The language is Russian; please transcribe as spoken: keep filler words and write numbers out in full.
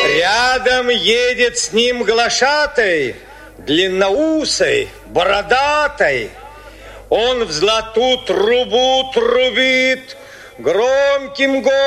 Рядом едет с ним глашатай, длинноусой, бородатой. Он в золотую трубу трубит громким голосом.